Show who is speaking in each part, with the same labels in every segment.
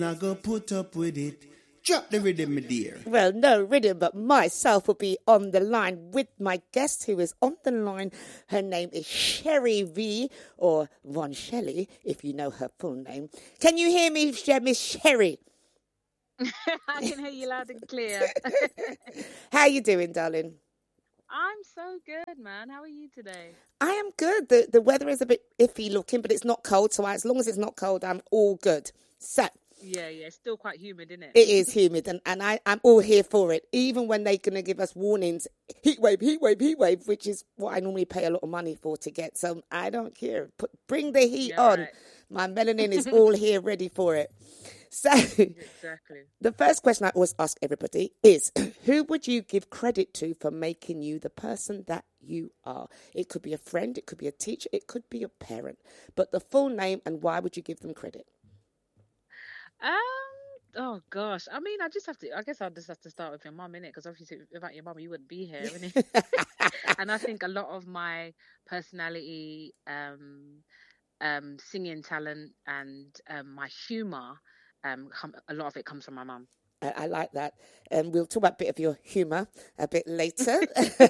Speaker 1: I go put up with it. Drop the rhythm, my dear.
Speaker 2: Well, no rhythm, but myself will be on the line with my guest who is on the line. Her name is Sherry V, or Von Shelley, if you know her full name. Can you hear me, Miss Sherry?
Speaker 3: I can hear you loud and clear.
Speaker 2: How you doing, darling?
Speaker 3: I'm so good, man. How are you today?
Speaker 2: I am good. The weather is a bit iffy looking, but it's not cold. So as long as it's not cold, I'm all good. So
Speaker 3: yeah, it's still quite humid, isn't it?
Speaker 2: It is humid, and I'm all here for it. Even when they're going to give us warnings, heat wave, which is what I normally pay a lot of money for to get. So I don't care. Bring the heat on. Right. My melanin is all here, ready for it. So
Speaker 3: exactly.
Speaker 2: The first question I always ask everybody is, who would you give credit to for making you the person that you are? It could be a friend, it could be a teacher, it could be a parent. But the full name and why would you give them credit?
Speaker 3: Oh gosh. I mean, I guess I'll just have to start with your mum, innit? Because obviously without your mum you wouldn't be here, innit? And I think a lot of my personality, singing talent and my humour, a lot of it comes from my mum.
Speaker 2: I like that. And we'll talk about a bit of your humour a bit later.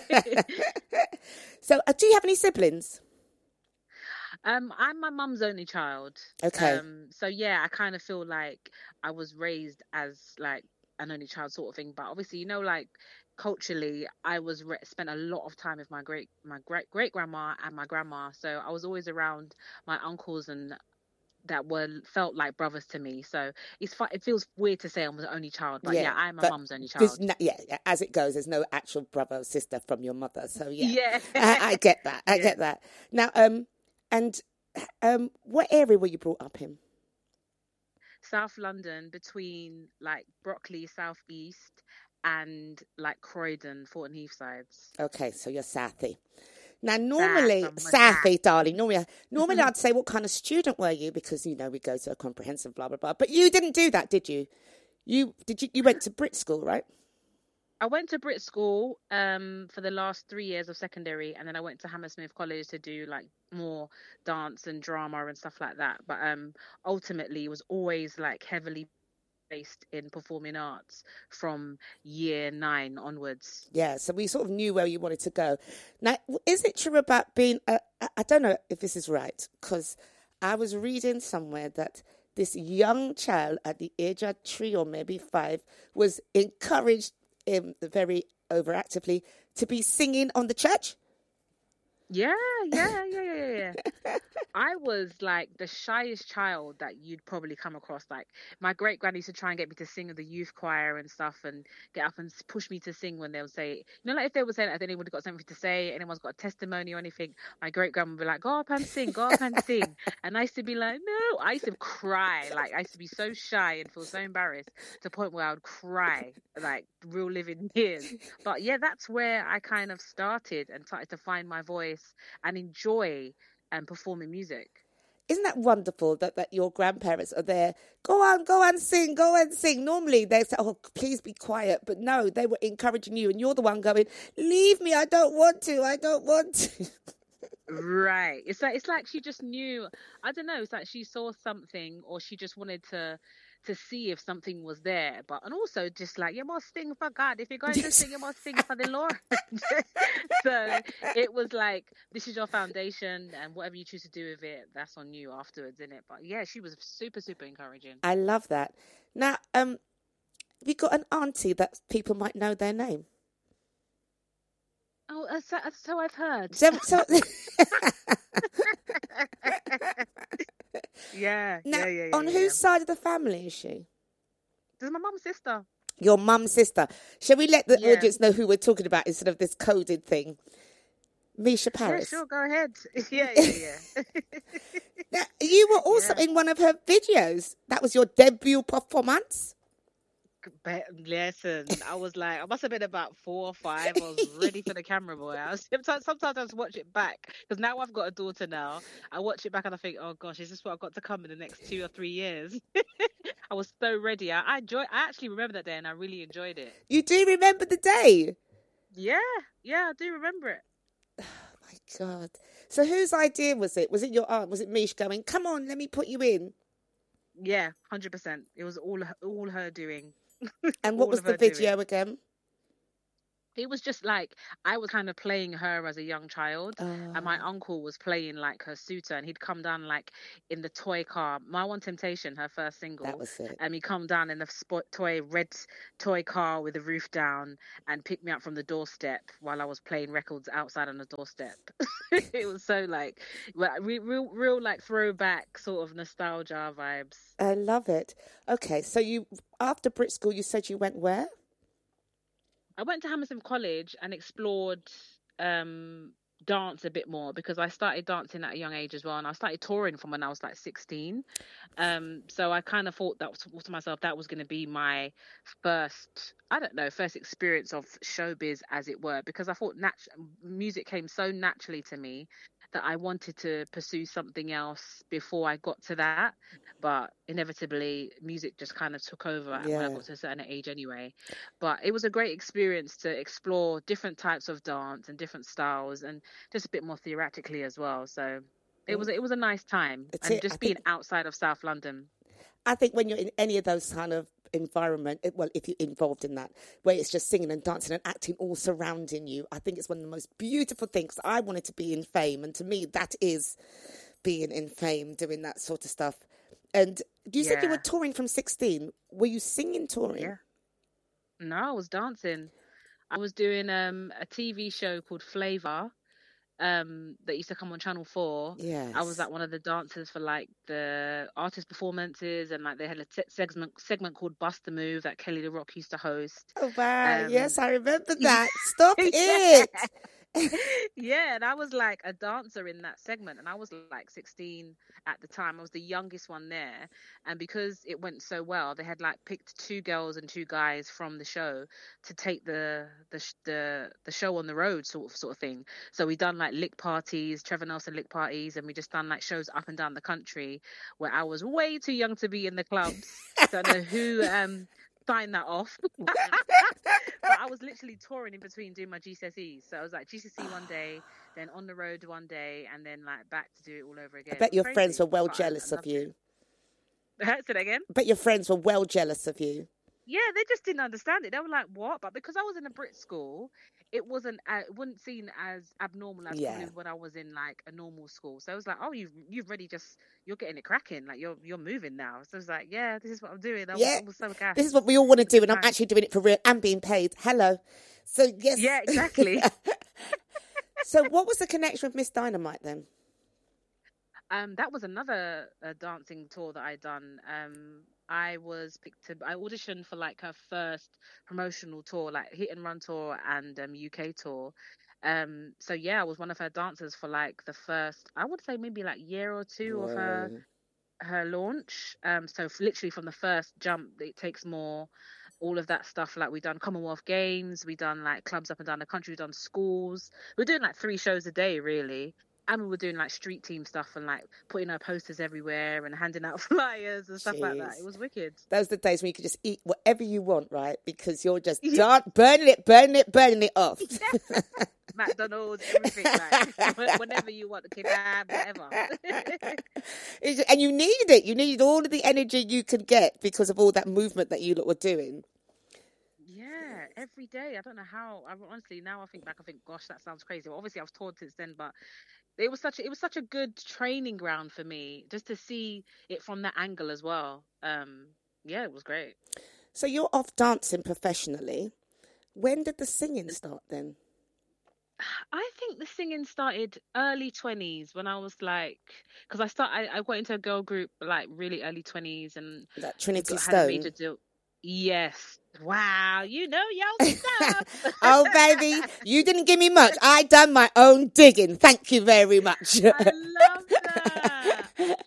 Speaker 2: So do you have any siblings?
Speaker 3: I'm my mum's only child.
Speaker 2: Okay.
Speaker 3: So yeah, I kind of feel like I was raised as like an only child sort of thing. But obviously, you know, like culturally, I was spent a lot of time with my great grandma and my grandma. So I was always around my uncles and that felt like brothers to me. So it feels weird to say I'm the only child, but yeah, I'm my mum's only child.
Speaker 2: As it goes, there's no actual brother or sister from your mother. So yeah. I get that. I get that. Now, what area were you brought up in?
Speaker 3: South London, between like Brockley, South East, and like Croydon, Thornton Heath sides.
Speaker 2: Okay, so you're Southie. Now, normally, Southie, darling, normally I'd say, what kind of student were you? Because, you know, we go to a comprehensive, blah, blah, blah. But you didn't do that, did you? You went to Brit School, right?
Speaker 3: I went to Brit School for the last 3 years of secondary, and then I went to Hammersmith College to do like more dance and drama and stuff like that. But ultimately, it was always like heavily based in performing arts from year 9 onwards.
Speaker 2: Yeah, so we sort of knew where you wanted to go. Now, is it true about being I don't know if this is right, because I was reading somewhere that this young child at the age of 3 or maybe 5 was encouraged very overactively to be singing on the church?
Speaker 3: Yeah. I was like the shyest child that you'd probably come across. Like my great granny used to try and get me to sing in the youth choir and stuff, and get up and push me to sing when they would say, you know, like if they would say that anyone's got something to say, anyone's got a testimony or anything, my great grandma would be like, go up and sing. And I used to be like, no. I used to cry. Like I used to be so shy and feel so embarrassed to the point where I would cry like real living tears. But yeah, that's where I kind of started and started to find my voice and enjoy performing music.
Speaker 2: Isn't that wonderful that your grandparents are there? Go on, sing. Normally they say, oh, please be quiet. But no, they were encouraging you, and you're the one going, leave me, I don't want to.
Speaker 3: Right. It's like she just knew, I don't know, it's like she saw something, or she just wanted to see if something was there. And also just like, you must sing for God. If you're going to sing, you must sing for the Lord. So it was like, this is your foundation, and whatever you choose to do with it, that's on you afterwards, isn't it? But yeah, she was super, super encouraging.
Speaker 2: I love that. Now, have you got an auntie that people might know their name?
Speaker 3: Oh, so I've heard. Yeah.
Speaker 2: On whose side of the family is she?
Speaker 3: This is my mum's sister.
Speaker 2: Your mum's sister. Shall we let the audience know who we're talking about instead of this coded thing? Misha Paris.
Speaker 3: Yeah, sure, go ahead. Yeah.
Speaker 2: Now, you were also in one of her videos. That was your debut performance?
Speaker 3: Listen, I was like, I must have been about 4 or 5. I was ready for the camera, boy. Sometimes I just watch it back, because now I've got a daughter now. I watch it back and I think, oh gosh, is this what I've got to come in the next 2 or 3 years? I was so ready. I actually remember that day, and I really enjoyed it.
Speaker 2: You do remember the day?
Speaker 3: Yeah, I do remember it.
Speaker 2: Oh my God. So whose idea was it? Was it your aunt? Was it Mish going, come on, let me put you in?
Speaker 3: Yeah, 100%. It was all her doing.
Speaker 2: And what
Speaker 3: All
Speaker 2: was
Speaker 3: of
Speaker 2: the
Speaker 3: her doing.
Speaker 2: video again?
Speaker 3: It was just like I was kind of playing her as a young child, and my
Speaker 2: Oh,
Speaker 3: uncle was playing like her suitor, and he'd come down like in the toy car. My One Temptation, her first
Speaker 2: that
Speaker 3: single,
Speaker 2: was it.
Speaker 3: and he'd come down in the red toy car with the roof down and pick me up from the doorstep while I was playing records outside on the doorstep. It was so like, real like throwback sort of nostalgia vibes.
Speaker 2: I love it. Okay, so you after Brit School, you said you went where?
Speaker 3: I went to Hammersmith College and explored dance a bit more because I started dancing at a young age as well, and I started touring from when I was like 16. So I kind of thought that to myself that was going to be my first experience of showbiz, as it were, because I thought music came so naturally to me that I wanted to pursue something else before I got to that. But inevitably, music just kind of took over when I
Speaker 2: Yeah.
Speaker 3: got to a certain age anyway. But it was a great experience to explore different types of dance and different styles, and just a bit more theoretically as well. So it was a nice time,
Speaker 2: It's
Speaker 3: and
Speaker 2: it.
Speaker 3: just being outside of South London.
Speaker 2: I think when you're in any of those kind of environment, well, if you're involved in that, where it's just singing and dancing and acting all surrounding you, I think it's one of the most beautiful things. I wanted to be in fame, and to me, that is being in fame, doing that sort of stuff. And you said you were
Speaker 3: Yeah.
Speaker 2: touring from 16. Were you singing touring?
Speaker 3: Yeah. No, I was dancing. I was doing a TV show called Flavor, that used to come on Channel 4.
Speaker 2: Yes.
Speaker 3: I was like one of the dancers for like the artist performances, and like they had a segment called Bust the Move that Kelly the Rock used to host.
Speaker 2: Oh, wow.
Speaker 3: Um,
Speaker 2: Yes, I remember that. Stop
Speaker 3: yeah.
Speaker 2: it.
Speaker 3: Yeah, and I was like a dancer in that segment, and I was like 16 at the time. I was the youngest one there, and because it went so well, they had like picked 2 girls and 2 guys from the show to take the show on the road, sort of thing. So we done like lick parties, Trevor Nelson lick parties, and we just done like shows up and down the country where I was way too young to be in the clubs. Don't know who signed that off. But I was literally touring in between doing my GCSEs. So I was like GCSE one day, then on the road one day, and then like back to do it all over again.
Speaker 2: I bet
Speaker 3: It
Speaker 2: your
Speaker 3: was
Speaker 2: friends
Speaker 3: crazy,
Speaker 2: were well
Speaker 3: but I
Speaker 2: jealous of
Speaker 3: loved
Speaker 2: you.
Speaker 3: it. Say that again.
Speaker 2: I bet your friends were well jealous of you.
Speaker 3: Yeah, they just didn't understand it. They were like, "What?" But because I was in a Brit school, it wouldn't seem as abnormal as
Speaker 2: Yeah.
Speaker 3: probably when I was in like a normal school. So it was like, "Oh, you've really you're getting it cracking. Like you're moving now." So I was like, "Yeah, this is what I'm doing." I was so gassed.
Speaker 2: This is what we all want to do, and I'm
Speaker 3: Nice.
Speaker 2: actually doing it for real and being paid. Hello. So, yes.
Speaker 3: Yeah, exactly.
Speaker 2: So, what was the connection with Miss Dynamite then?
Speaker 3: That was another dancing tour that I done. I auditioned for like her first promotional tour, like hit and run tour and UK tour. So yeah, I was one of her dancers for like the first, I would say maybe like year or two of her launch. So literally from the first jump, it takes more. All of that stuff, like we done Commonwealth Games, we done like clubs up and down the country, we done schools. We're doing like 3 shows a day, really. And we were doing like street team stuff and like putting our posters everywhere and handing out flyers and stuff like that.
Speaker 2: Jeez.
Speaker 3: It was wicked.
Speaker 2: Those are the days when you could just eat whatever you want, right? Because you're just
Speaker 3: Yeah.
Speaker 2: burning it off.
Speaker 3: McDonald's, everything, like whenever you want, the kebab, whatever.
Speaker 2: And you needed it. You needed all of the energy you could get because of all that movement that you lot were doing.
Speaker 3: Yeah, every day. I don't know how. Honestly, now I think back, I think, gosh, that sounds crazy. Well, obviously, I was toured since then, but it was such a good training ground for me just to see it from that angle as well. Yeah, it was great.
Speaker 2: So you're off dancing professionally. When did the singing start then?
Speaker 3: I think the singing started early 20s when I was like, because I got into a girl group like really early 20s, and
Speaker 2: That Trinity
Speaker 3: had a
Speaker 2: Stone.
Speaker 3: major deal. Yes. Wow, you know your stuff.
Speaker 2: Oh, baby, you didn't give me much. I done my own digging. Thank you very much.
Speaker 3: I love that.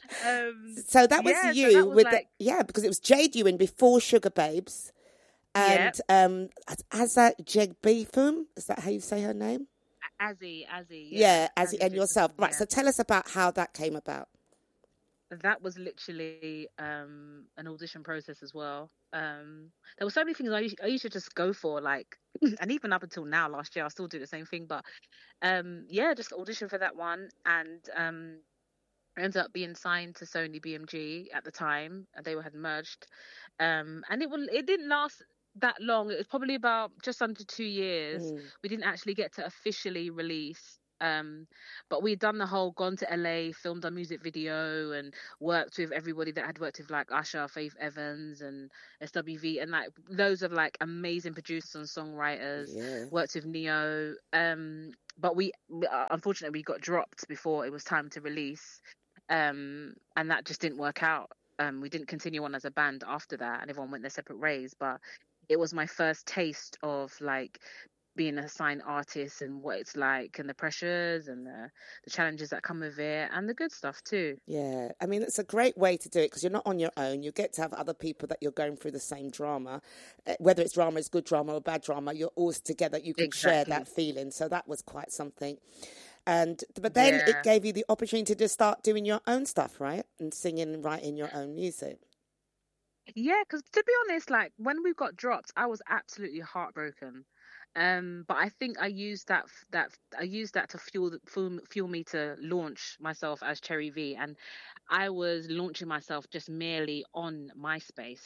Speaker 2: So that was
Speaker 3: yeah,
Speaker 2: you
Speaker 3: so that was
Speaker 2: with
Speaker 3: like,
Speaker 2: because it was Jade Ewan before Sugar Babes, and Azza Jegbifum. Is that how you say her name?
Speaker 3: Azzy.
Speaker 2: Yeah,
Speaker 3: Azzy
Speaker 2: and yourself.
Speaker 3: Jegbifum,
Speaker 2: Right.
Speaker 3: yeah.
Speaker 2: So tell us about how that came about.
Speaker 3: That was literally an audition process as well. There were so many things I used to just go for, like, and even up until now, last year, I still do the same thing. But just audition for that one, and I ended up being signed to Sony BMG at the time, and they had merged. And it didn't last that long. It was probably about just under 2 years. We didn't actually get to officially release. But we'd done the whole gone to LA, filmed our music video, and worked with everybody that had worked with like Usher, Faith Evans, and SWV, and like loads of like amazing producers and songwriters.
Speaker 2: Yeah.
Speaker 3: Worked with Neo. But we unfortunately we got dropped before it was time to release. And that just didn't work out. We didn't continue on as a band after that, and everyone went their separate ways. But it was my first taste of like being a signed artist and what it's like, and the pressures and the challenges that come with it, and the good stuff too.
Speaker 2: Yeah, I mean, it's a great way to do it because you're not on your own. You get to have other people that you're going through the same drama, whether it's drama is good drama or bad drama. You're all together. You can share that feeling. So that was quite something. But then it gave you the opportunity to start doing your own stuff, right? And singing and writing your own music.
Speaker 3: Yeah, because to be honest, like when we got dropped, I was absolutely heartbroken. But I think I used that to fuel me to launch myself as Cherry V, and I was launching myself just merely on MySpace.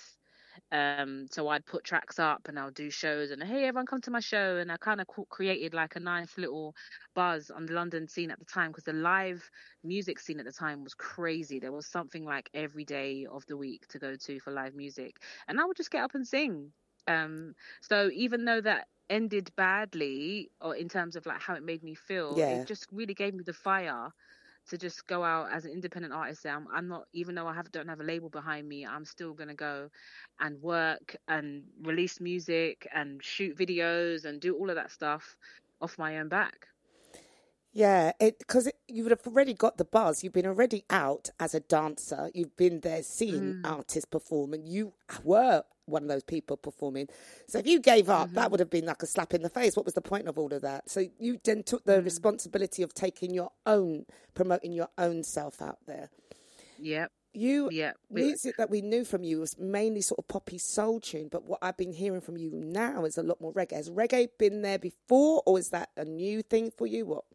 Speaker 3: So I'd put tracks up and I'll do shows and hey, everyone come to my show, and I kind of created like a nice little buzz on the London scene at the time, because the live music scene at the time was crazy. There was something like every day of the week to go to for live music, and I would just get up and sing. So even though that ended badly, or in terms of like how it made me feel, it just really gave me the fire to just go out as an independent artist. I'm not, even though don't have a label behind me, I'm still gonna go and work and release music and shoot videos and do all of that stuff off my own back.
Speaker 2: Yeah, because you would have already got the buzz. You've been already out as a dancer. You've been there seeing artists perform, and you were one of those people performing. So if you gave up, that would have been like a slap in the face. What was the point of all of that? So you then took the responsibility of promoting your own self out there.
Speaker 3: Yep.
Speaker 2: Music that we knew from you was mainly sort of poppy soul tune, but what I've been hearing from you now is a lot more reggae. Has reggae been there before, or is that a new thing for you? What?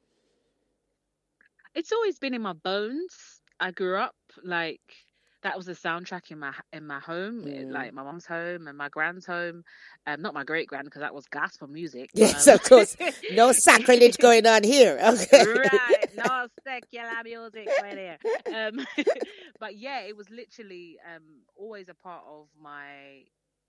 Speaker 3: It's always been in my bones. I grew up like that was the soundtrack in my home, like my mum's home and my grand's home. Not my great grand, because that was gospel music.
Speaker 2: Yes, of course. No sacrilege going on here. Okay.
Speaker 3: Right, no secular music right here. But yeah, it was literally always a part of my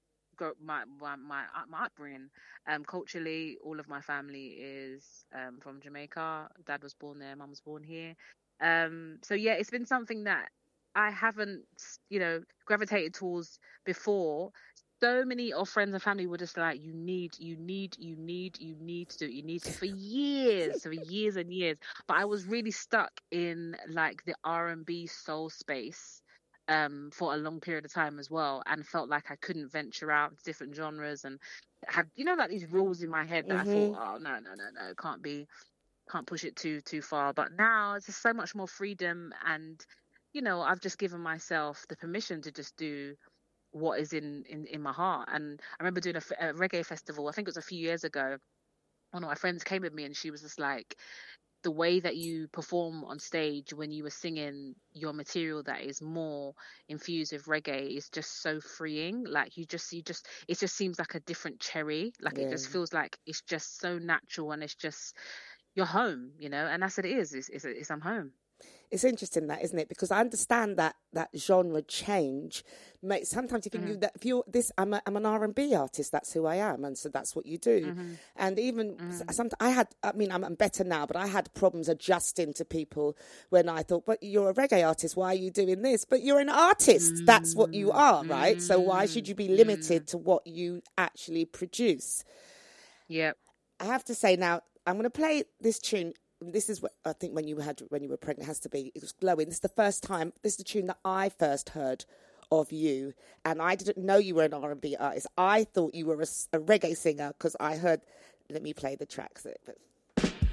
Speaker 3: upbringing. Culturally, all of my family is from Jamaica. Dad was born there, mum was born here. So yeah, it's been something that I haven't, gravitated towards before. So many of friends and family were just like, you need to do it. You need to, for years and years. But I was really stuck in like the R&B soul space for a long period of time as well, and felt like I couldn't venture out into different genres, and had like these rules in my head that I thought, oh no, can't push it too far. But now it's just so much more freedom, and I've just given myself the permission to just do what is in my heart. And I remember doing a reggae festival, I think it was a few years ago. One of my friends came with me, and she was just like, the way that you perform on stage when you were singing your material that is more infused with reggae is just so freeing. Like it just seems like a different cherry. Like it just feels like it's just so natural, and it's just you're home, and that's what it is. It's I'm home.
Speaker 2: It's interesting that, isn't it? Because I understand that genre change. Sometimes you can that if you're this, I'm an R&B artist. That's who I am, and so that's what you do. And even sometimes I'm better now, but I had problems adjusting to people when I thought, "But you're a reggae artist. Why are you doing this?" But you're an artist. That's what you are, right? So why should you be limited to what you actually produce?
Speaker 3: Yeah.
Speaker 2: I have to say now, I'm going to play this tune. This is what I think when you were pregnant, it has to be. It was Glowing. This is the first time. This is the tune that I first heard of you, and I didn't know you were an R&B artist. I thought you were a reggae singer because I heard. Let me play the tracks.